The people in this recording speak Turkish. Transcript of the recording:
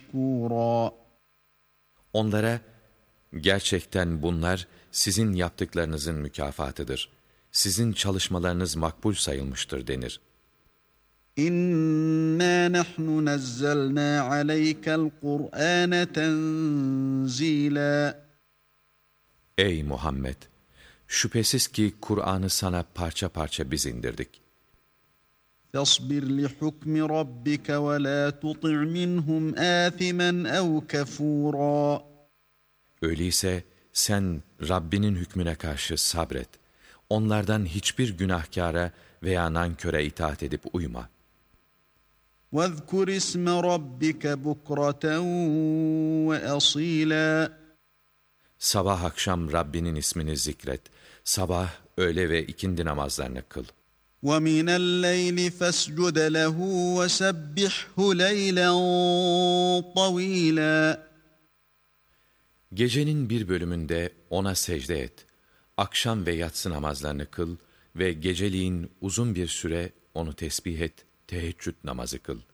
مَشْكُورًا. Onlara, gerçekten bunlar sizin yaptıklarınızın mükafatıdır. Sizin çalışmalarınız makbul sayılmıştır denir. İnna nahnu nazzalna aleykel Kur'ane tenzila. Ey Muhammed! Şüphesiz ki Kur'an'ı sana parça parça biz indirdik. فَاصْبِرْ لِحُكْمِ رَبِّكَ وَلَا تُطِعْ مِنْهُمْ آثِمًا أَوْ كَفُورًا. Öyleyse sen Rabbinin hükmüne karşı sabret. Onlardan hiçbir günahkâra veya nanköre itaat edip uyma. وَاذْكُرِ اسْمَ رَبِّكَ بُكْرَةً وَأَصِيلًا. Sabah akşam Rabbinin ismini zikret. Sabah, öğle ve ikindi namazlarını kıl. وَمِنَ اللَّيْلِ فَاسْجُدْ لَهُ وَسَبِّحْهُ لَيْلًا طَوِيلًا. Gecenin bir bölümünde ona secde et. Akşam ve yatsı namazlarını kıl ve geceliğin uzun bir süre onu tesbih et, teheccüd namazı kıl.